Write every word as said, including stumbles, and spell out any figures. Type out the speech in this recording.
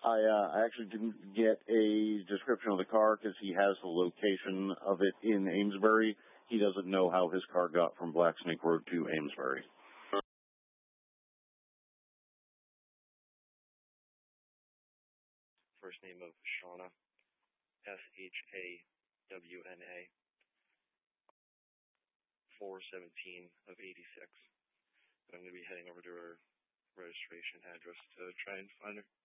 I uh, I actually didn't get a description of the car because he has the location of it in Amesbury. He doesn't know how his car got from Black Snake Road to Amesbury. First name of Shauna, S H A W N A, four seventeen of eighty-six. And I'm going to be heading over to her registration address to try and find her.